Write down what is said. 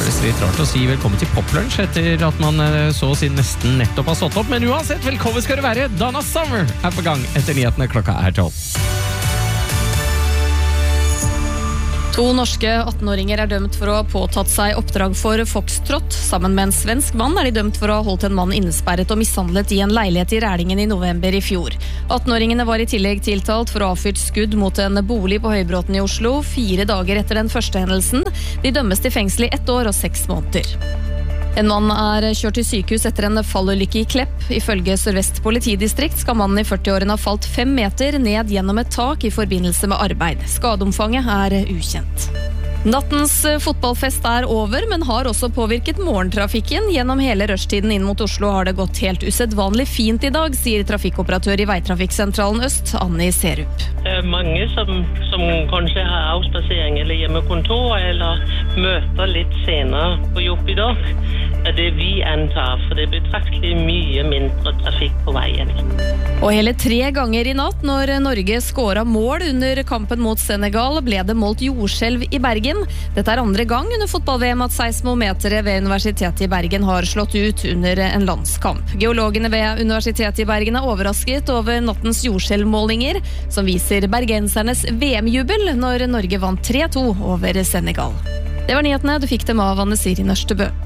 føles litt rart å si velkommen til Poplunsj etter at man så å si nesten nettopp har stått opp, men uansett, velkommen skal det være. Donna Summer er på gang etter nyhetene klokka 12. 2 norske 18-åringer er dømt for å ha påtatt seg oppdrag for Foxtrot. Sammen med en svensk mann er de dømt for å ha holdt en mann innesperret og mishandlet i en leilighet i Rælingen i november i fjor. 18-åringene var i tillegg tiltalt for å ha fyrt skudd mot en bolig på Høybråten i Oslo 4 dager etter den første hendelsen. De dømmes til fengsel i 1 år og 6 måneder. En mann er kjørt til sykehus etter en fallulykke i Klepp. Ifølge Sør-Vest politidistrikt skal mannen i 40-årene ha falt 5 meter ned gjennom et tak i forbindelse med arbeid. Skadeomfanget er ukjent. Nattens fotballfest er over, men har også påvirket morgentrafikken. Gjennom hele rushtiden inn mot Oslo har det gått helt usedvanlig fint i dag, sier trafikkoperatør i Veitrafikksentralen Øst, Anni Serup. Det er mange som kanskje har avspasering eller hjemmekontor, eller møter litt senere på jobb i dag. Det er det vi antar, for det er betraktelig mye mindre trafikk på veien. Og hele 3 ganger i natt, når Norge skåret mål under kampen mot Senegal, ble det målt jordskjelv i Bergen. Dette er andre gang under fotball-VM at seismometere ved Universitetet i Bergen har slått ut under en landskamp. Geologene ved Universitetet i Bergen er overrasket over nattens jordskjelvmålinger, som viser bergensernes VM-jubel når Norge vant 3-2 over Senegal. Det var nyhetene, du fikk dem av Anne Siri Nørstebø.